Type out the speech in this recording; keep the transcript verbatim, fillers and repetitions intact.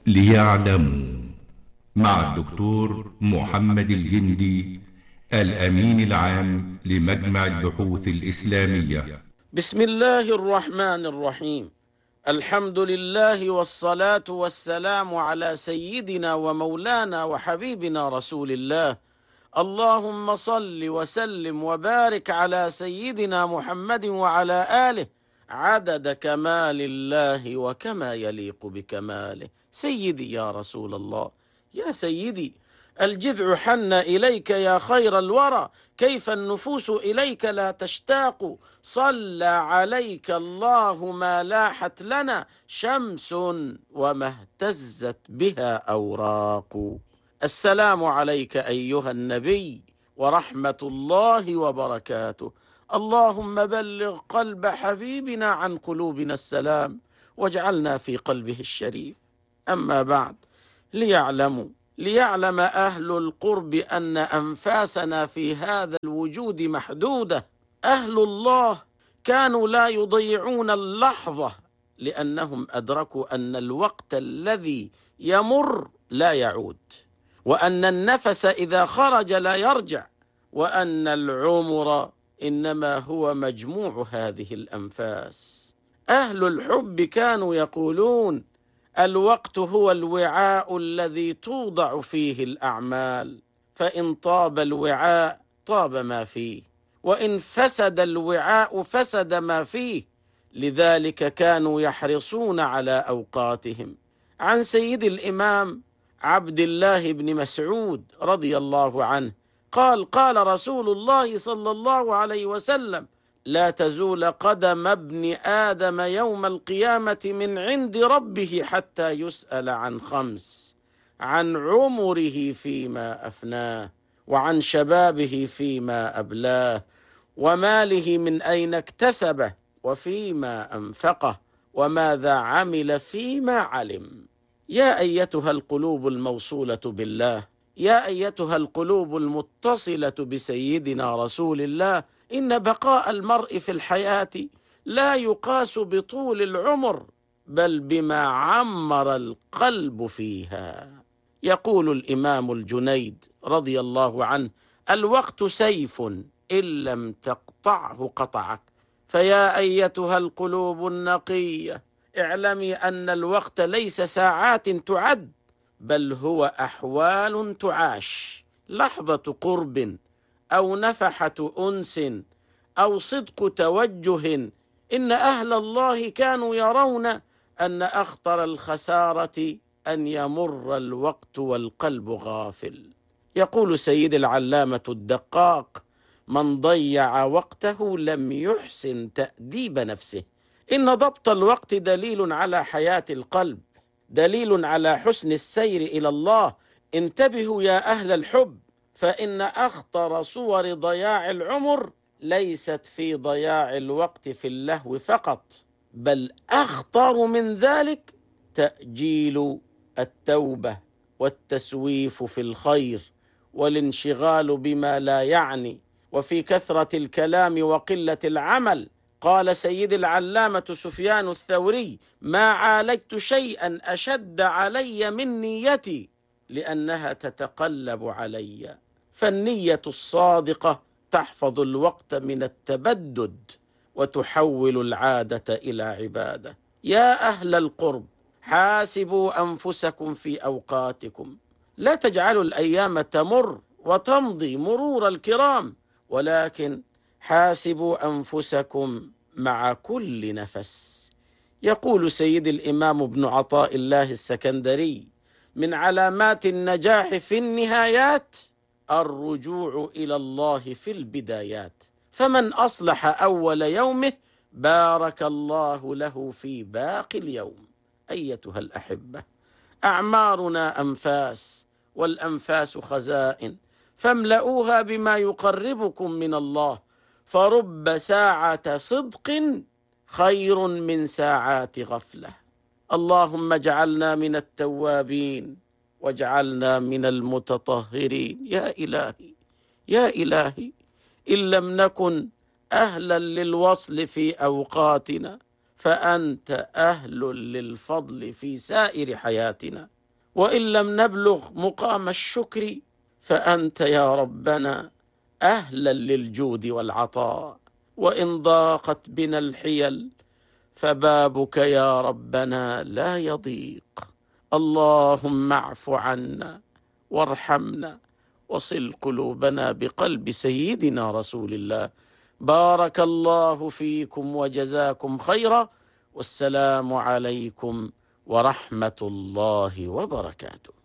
ليعلموا مع الدكتور محمد الجندي الأمين العام لمجمع البحوث الإسلامية. بسم الله الرحمن الرحيم. الحمد لله والصلاة والسلام على سيدنا ومولانا وحبيبنا رسول الله. اللهم صل وسلم وبارك على سيدنا محمد وعلى آله عدد كمال الله وكما يليق بكماله. سيدي يا رسول الله، يا سيدي، الجذع حن إليك يا خير الورى، كيف النفوس إليك لا تشتاق؟ صلى عليك الله ما لاحت لنا شمس وما اهتزت بها أوراق. السلام عليك أيها النبي ورحمة الله وبركاته. اللهم بلغ قلب حبيبنا عن قلوبنا السلام واجعلنا في قلبه الشريف. أما بعد، ليعلموا ليعلم أهل القرب أن أنفاسنا في هذا الوجود محدودة. أهل الله كانوا لا يضيعون اللحظة، لأنهم أدركوا أن الوقت الذي يمر لا يعود، وأن النفس إذا خرج لا يرجع، وأن العمر إنما هو مجموع هذه الأنفاس. أهل الحب كانوا يقولون: الوقت هو الوعاء الذي توضع فيه الأعمال، فإن طاب الوعاء طاب ما فيه، وإن فسد الوعاء فسد ما فيه. لذلك كانوا يحرصون على أوقاتهم. عن سيد الإمام عبد الله بن مسعود رضي الله عنه قال: قال رسول الله صلى الله عليه وسلم: لا تزول قدم ابن آدم يوم القيامة من عند ربه حتى يسأل عن خمس: عن عمره فيما أفناه، وعن شبابه فيما أبلاه، وماله من أين اكتسبه، وفيما أنفقه، وماذا عمل فيما علم. يا أيتها القلوب الموصولة بالله، يا أيتها القلوب المتصلة بسيدنا رسول الله، إن بقاء المرء في الحياة لا يقاس بطول العمر، بل بما عمر القلب فيها. يقول الإمام الجنيد رضي الله عنه: الوقت سيف إن لم تقطعه قطعك. فيا أيتها القلوب النقية، اعلمي أن الوقت ليس ساعات تعد، بل هو أحوال تعاش. لحظة قرب أو نفحة أنس أو صدق توجه. إن أهل الله كانوا يرون أن أخطر الخسارة أن يمر الوقت والقلب غافل. يقول سيد العلامة الدقاق: من ضيع وقته لم يحسن تأديب نفسه. إن ضبط الوقت دليل على حياة القلب، دليل على حسن السير إلى الله. انتبهوا يا أهل الحب، فإن أخطر صور ضياع العمر ليست في ضياع الوقت في اللهو فقط، بل أخطر من ذلك تأجيل التوبة والتسويف في الخير والانشغال بما لا يعني، وفي كثرة الكلام وقلة العمل. قال سيد العلامة سفيان الثوري: ما عالجت شيئا أشد علي من نيتي، لأنها تتقلب علي. فالنية الصادقة تحفظ الوقت من التبدد وتحول العادة إلى عبادة. يا أهل القرب، حاسبوا أنفسكم في أوقاتكم. لا تجعلوا الأيام تمر وتمضي مرور الكرام، ولكن حاسبوا أنفسكم مع كل نفس. يقول سيد الإمام ابن عطاء الله السكندري: من علامات النجاح في النهايات الرجوع إلى الله في البدايات. فمن أصلح أول يومه بارك الله له في باقي اليوم. أيتها الأحبة، أعمارنا أنفاس، والأنفاس خزائن، فاملؤوها بما يقربكم من الله، فرب ساعة صدق خير من ساعات غفلة. اللهم اجعلنا من التوابين واجعلنا من المتطهرين. يا إلهي يا إلهي، إن لم نكن أهلا للوصل في أوقاتنا فأنت أهل للفضل في سائر حياتنا، وإن لم نبلغ مقام الشكر فأنت يا ربنا أهلا للجود والعطاء، وإن ضاقت بنا الحيل فبابك يا ربنا لا يضيق. اللهم اعف عنا وارحمنا وصل قلوبنا بقلب سيدنا رسول الله. بارك الله فيكم وجزاكم خيرا، والسلام عليكم ورحمة الله وبركاته.